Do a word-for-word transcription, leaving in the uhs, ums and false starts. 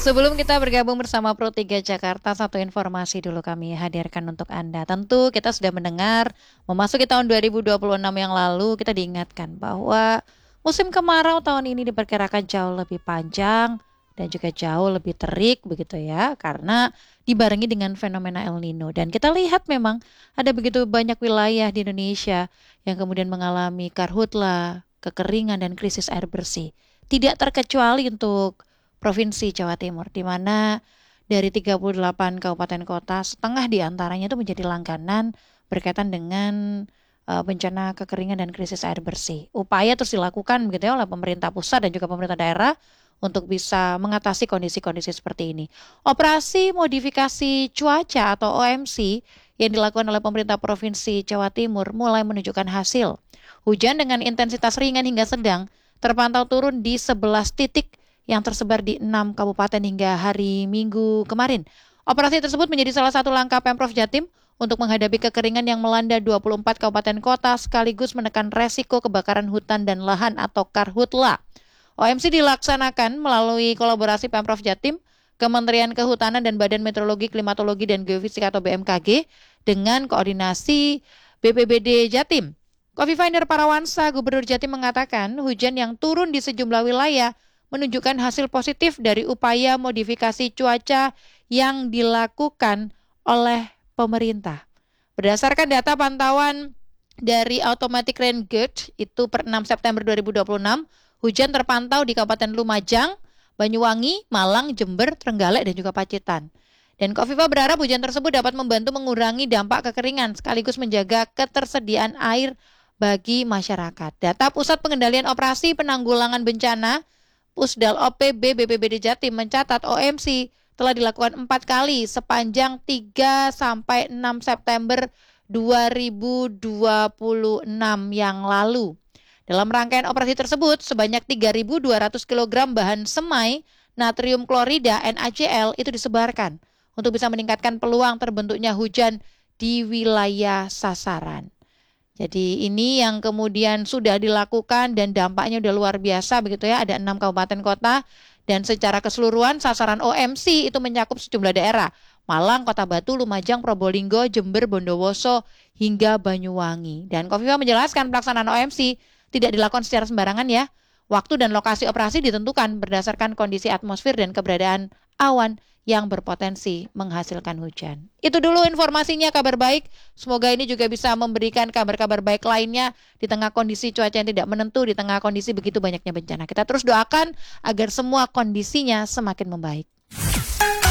Sebelum kita bergabung bersama Pro tiga Jakarta, satu informasi dulu kami hadirkan untuk Anda. Tentu kita sudah mendengar memasuki tahun dua ribu dua puluh enam yang lalu, kita diingatkan bahwa musim kemarau tahun ini diperkirakan jauh lebih panjang dan juga jauh lebih terik begitu ya, karena dibarengi dengan fenomena El Nino. Dan kita lihat memang ada begitu banyak wilayah di Indonesia yang kemudian mengalami karhutla, kekeringan dan krisis air bersih. Tidak terkecuali untuk Provinsi Jawa Timur, di mana dari tiga puluh delapan kabupaten kota, setengah diantaranya itu menjadi langganan berkaitan dengan uh, bencana kekeringan dan krisis air bersih. Upaya terus dilakukan begitu ya oleh pemerintah pusat dan juga pemerintah daerah untuk bisa mengatasi kondisi-kondisi seperti ini. Operasi modifikasi cuaca atau O M C yang dilakukan oleh pemerintah Provinsi Jawa Timur mulai menunjukkan hasil. Hujan dengan intensitas ringan hingga sedang terpantau turun di sebelas titik yang tersebar di enam kabupaten hingga hari Minggu kemarin. Operasi tersebut menjadi salah satu langkah Pemprov Jatim untuk menghadapi kekeringan yang melanda dua puluh empat kabupaten kota sekaligus menekan resiko kebakaran hutan dan lahan atau karhutla. O M C dilaksanakan melalui kolaborasi Pemprov Jatim, Kementerian Kehutanan dan Badan Meteorologi, Klimatologi dan Geofisika atau B M K G dengan koordinasi B P B D Jatim. Kofifa Indar Parawansa, Gubernur Jatim mengatakan hujan yang turun di sejumlah wilayah menunjukkan hasil positif dari upaya modifikasi cuaca yang dilakukan oleh pemerintah. Berdasarkan data pantauan dari Automatic Rain Gauge itu per enam September dua ribu dua puluh enam, hujan terpantau di Kabupaten Lumajang, Banyuwangi, Malang, Jember, Trenggalek dan juga Pacitan. Dan Kofifa berharap hujan tersebut dapat membantu mengurangi dampak kekeringan sekaligus menjaga ketersediaan air bagi masyarakat. Data Pusat Pengendalian Operasi Penanggulangan Bencana Pusdal O P B B P B D Jatim mencatat O M C telah dilakukan empat kali sepanjang tiga sampai enam September dua ribu dua puluh enam yang lalu. Dalam rangkaian operasi tersebut, sebanyak tiga ribu dua ratus kilogram bahan semai natrium klorida N A C L itu disebarkan untuk bisa meningkatkan peluang terbentuknya hujan di wilayah sasaran. Jadi ini yang kemudian sudah dilakukan dan dampaknya sudah luar biasa begitu ya. Ada enam kabupaten kota dan secara keseluruhan sasaran O M C itu mencakup sejumlah daerah. Malang, Kota Batu, Lumajang, Probolinggo, Jember, Bondowoso hingga Banyuwangi. Dan Kofifa menjelaskan pelaksanaan O M C tidak dilakukan secara sembarangan ya. Waktu dan lokasi operasi ditentukan berdasarkan kondisi atmosfer dan keberadaan awan yang berpotensi menghasilkan hujan. Itu dulu informasinya, kabar baik. Semoga ini juga bisa memberikan kabar-kabar baik lainnya di tengah kondisi cuaca yang tidak menentu, di tengah kondisi begitu banyaknya bencana. Kita terus doakan agar semua kondisinya semakin membaik.